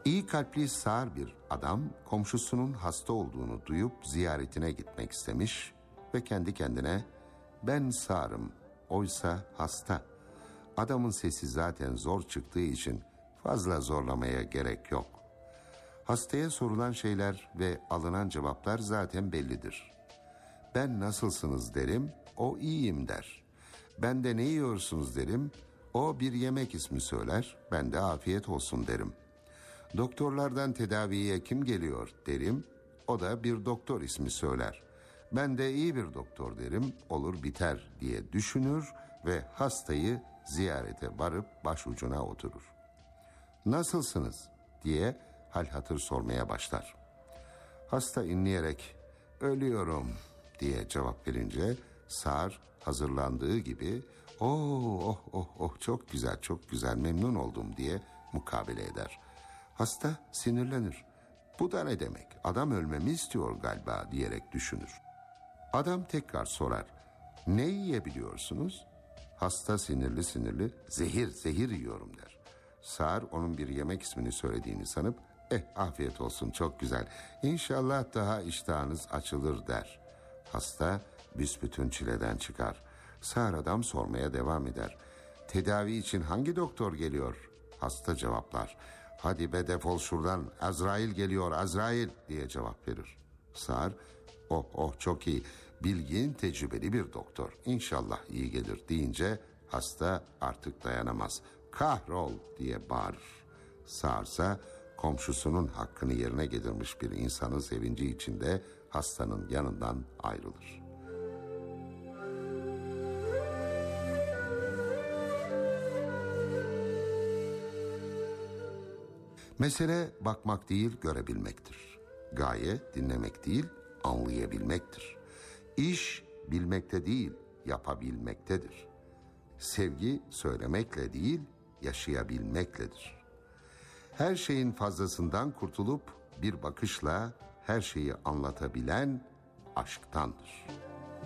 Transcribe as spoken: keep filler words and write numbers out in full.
İyi kalpli sağır bir adam komşusunun hasta olduğunu duyup ziyaretine gitmek istemiş ve kendi kendine ben sağırım, oysa hasta. Adamın sesi zaten zor çıktığı için fazla zorlamaya gerek yok. Hastaya sorulan şeyler ve alınan cevaplar zaten bellidir. Ben nasılsınız derim, o iyiyim der. Ben de ne yiyorsunuz derim, o bir yemek ismi söyler, ben de afiyet olsun derim. Doktorlardan tedaviye kim geliyor derim, o da bir doktor ismi söyler. Ben de iyi bir doktor derim, olur biter diye düşünür ve hastayı ziyarete varıp başucuna oturur. Nasılsınız diye hal hatır sormaya başlar. Hasta inleyerek ölüyorum diye cevap verince sağır hazırlandığı gibi oh oh oh oh çok güzel çok güzel memnun oldum diye mukabele eder. Hasta sinirlenir. Bu da ne demek? Adam ölmemi istiyor galiba diyerek düşünür. Adam tekrar sorar. Ne yiyebiliyorsunuz? Hasta sinirli sinirli zehir zehir yiyorum der. Sağır onun bir yemek ismini söylediğini sanıp eh afiyet olsun çok güzel. İnşallah daha iştahınız açılır der. Hasta büsbütün çileden çıkar. Sağır adam sormaya devam eder. Tedavi için hangi doktor geliyor? Hasta cevaplar. Hadi be defol şuradan, Azrail geliyor Azrail diye cevap verir. Sağır oh oh çok iyi, bilgin tecrübeli bir doktor, İnşallah iyi gelir deyince hasta artık dayanamaz. Kahrol diye bağırır. Sağırsa komşusunun hakkını yerine getirmiş bir insanın sevinci içinde hastanın yanından ayrılır. Mesele bakmak değil görebilmektir. Gaye dinlemek değil anlayabilmektir. İş bilmekte değil yapabilmektedir. Sevgi söylemekle değil yaşayabilmekledir. Her şeyin fazlasından kurtulup bir bakışla her şeyi anlatabilen aşktandır.